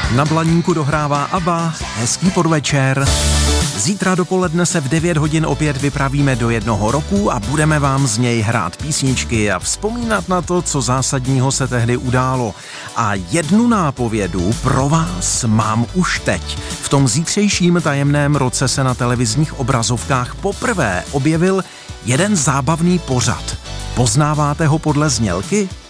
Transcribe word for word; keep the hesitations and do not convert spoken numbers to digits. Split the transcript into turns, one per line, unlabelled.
Na Blaníku dohrává ABBA, hezký podvečer. Zítra dopoledne se v devět hodin opět vypravíme do jednoho roku a budeme vám z něj hrát písničky a vzpomínat na to, co zásadního se tehdy událo. A jednu nápovědu pro vás mám už teď. V tom zítřejším tajemném roce se na televizních obrazovkách poprvé objevil jeden zábavný pořad. Poznáváte ho podle znělky?